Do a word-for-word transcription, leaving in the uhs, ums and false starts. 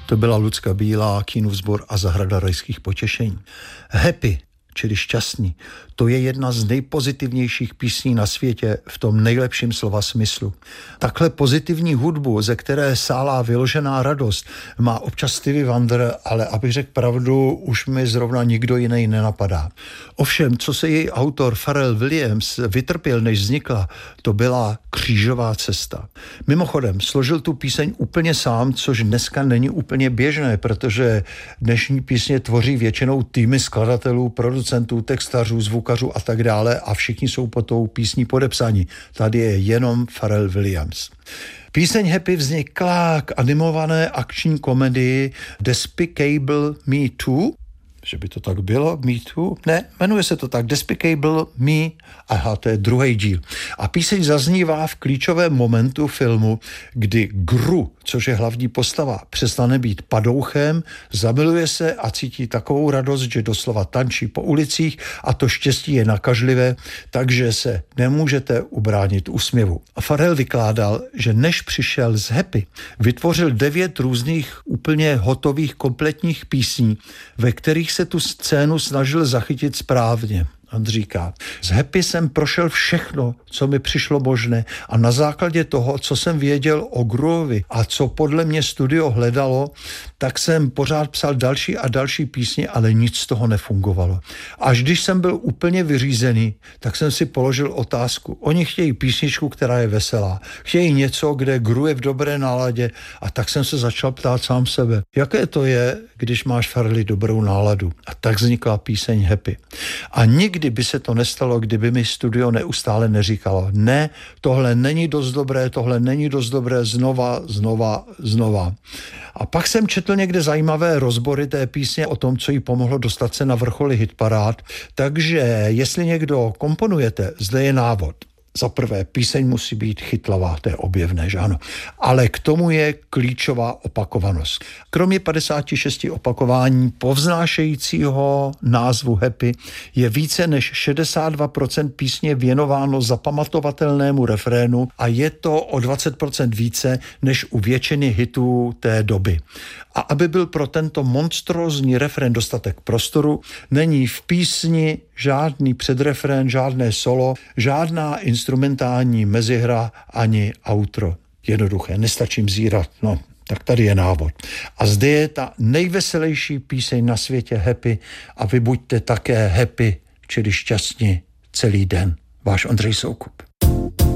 To byla Lucka Bílá, Kínův sbor a zahrada rajských potěšení. Happy, čili šťastný, to je jedna z nejpozitivnějších písní na světě v tom nejlepším slova smyslu. Takhle pozitivní hudbu, ze které sálá vyložená radost, má občas Stevie Wonder, ale abych řekl pravdu, už mi zrovna nikdo jiný nenapadá. Ovšem, co se její autor Pharrell Williams vytrpěl, než vznikla, to byla křížová cesta. Mimochodem, složil tu píseň úplně sám, což dneska není úplně běžné, protože dnešní písně tvoří většinou týmy skladatelů, producentů, textařů, zvukařů a tak dále a všichni jsou pod tou písní podepsaní. Tady je jenom Pharrell Williams. Píseň Happy vznikla k animované akční komedii Despicable Me Too. Že by to tak bylo, Me Too? Ne, jmenuje se to tak, Despicable Me, aha, to je druhý díl. A píseň zaznívá v klíčovém momentu filmu, kdy Gru, což je hlavní postava, přestane být padouchem, zamiluje se a cítí takovou radost, že doslova tančí po ulicích a to štěstí je nakažlivé, takže se nemůžete ubránit úsměvu. A Pharrell vykládal, že než přišel z Happy, vytvořil devět různých úplně hotových kompletních písní, ve kterých se tu scénu snažil zachytit správně. On říká, z Happy jsem prošel všechno, co mi přišlo možné a na základě toho, co jsem věděl o Gruovi a co podle mě studio hledalo, tak jsem pořád psal další a další písně, ale nic z toho nefungovalo. Až když jsem byl úplně vyřízený, tak jsem si položil otázku. Oni chtějí písničku, která je veselá. Chtějí něco, kde Gru je v dobré náladě a tak jsem se začal ptát sám sebe. Jaké to je, když máš Pharrelli dobrou náladu? A tak vznikla píseň Happy. A nikdy Nikdy by se to nestalo, kdyby mi studio neustále neříkalo, ne, tohle není dost dobré, tohle není dost dobré, znova, znova, znova. A pak jsem četl někde zajímavé rozbory té písně o tom, co jí pomohlo dostat se na vrcholy hitparád, takže jestli někdo komponujete, zde je návod. Za prvé, píseň musí být chytlavá, to je objevné, že ano. Ale k tomu je klíčová opakovanost. Kromě padesáti šesti opakování povznášejícího názvu Happy je více než šedesát dva procent písně věnováno zapamatovatelnému refrénu a je to o dvacet procent více než u většiny hitů té doby. A aby byl pro tento monstrózní refrén dostatek prostoru, není v písni žádný předrefrén, žádné solo, žádná instrumentální mezihra ani outro. Jednoduché, nestačím zírat, no, tak tady je návod. A zde je ta nejveselější píseň na světě Happy a vy buďte také happy, čili šťastní celý den. Váš Ondřej Soukup.